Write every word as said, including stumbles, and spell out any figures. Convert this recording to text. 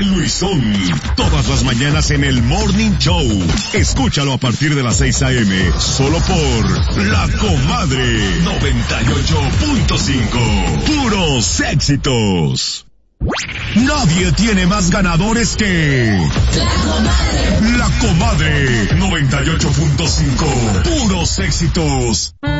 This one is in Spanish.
El Luisón, todas las mañanas en el Morning Show. Escúchalo a partir de las seis a.m. solo por La Comadre noventa y ocho punto cinco. Puros éxitos. Nadie tiene más ganadores que La Comadre. La Comadre noventa y ocho punto cinco. Puros éxitos.